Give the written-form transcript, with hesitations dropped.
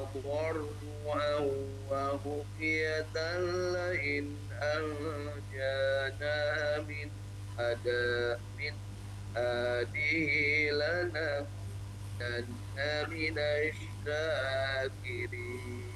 تضرعا وخفية لئن أنجانا من هذه لنكونن من الشاكرين.